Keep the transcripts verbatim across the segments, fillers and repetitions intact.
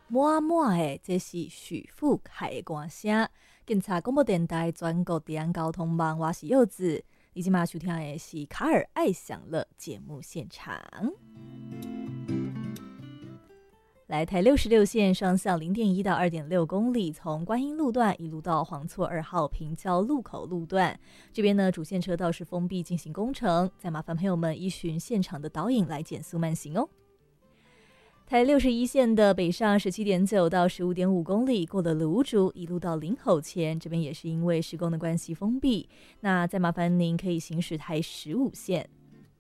满满的，这是许富凯的歌声。警察广播电台全国治安交通网，我是柚子。你今晚收听的是卡尔爱享乐节目现场。来台六十六线双向零点一到二点六公里，从观音路段一路到黄厝二号平交路口路段，这边呢主线车道是封闭进行工程，再麻烦朋友们依循现场的导引来减速慢行哦。台六十一线的北上十七点九到十五点五公里，过了芦竹一路到林口前，这边也是因为施工的关系封闭，那再麻烦您可以行驶台十五线。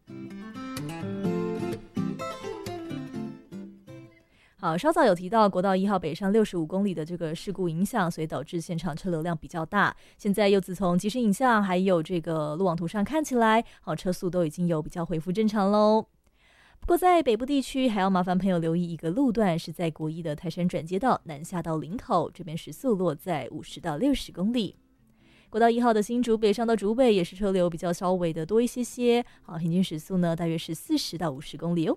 好，稍早有提到国道一号北上六十五公里的这个事故影响，所以导致现场车流量比较大。现在又自从即时影像还有这个路网图上看起来，好，车速都已经有比较恢复正常喽。不过在北部地区还要麻烦朋友留意一个路段，是在国一的泰山转接道南下到林口，这边时速落在五十到六十公里。国道一号的新竹北上到竹北也是车流比较稍微的多一些些，好，平均时速呢大约是四十到五十公里哦。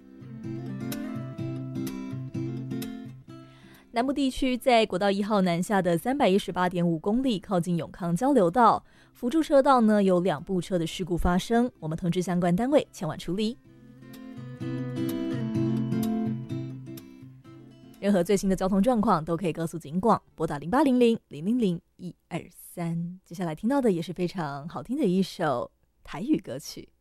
南部地区在国道一号南下的三百一十八点五公里，靠近永康交流道辅助车道呢有两部车的事故发生，我们通知相关单位前往处理。任何最新的交通状况都可以告诉警广，拨打零八零零零零零一二三。接下来听到的也是非常好听的一首台语歌曲。